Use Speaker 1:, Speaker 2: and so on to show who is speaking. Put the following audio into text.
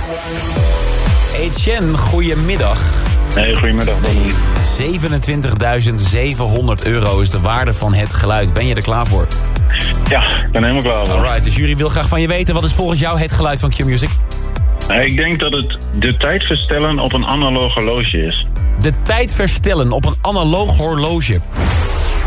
Speaker 1: Etienne, goedemiddag.
Speaker 2: Hey, goedemiddag.
Speaker 1: 27.700 euro is de waarde van het geluid. Ben je er klaar voor?
Speaker 2: Ja, ik ben helemaal klaar voor.
Speaker 1: Alright, de jury wil graag van je weten. Wat is volgens jou het geluid van Q-Music?
Speaker 2: Ik denk dat het de tijd verstellen op een analoog horloge is.
Speaker 1: De tijd verstellen op een analoog horloge.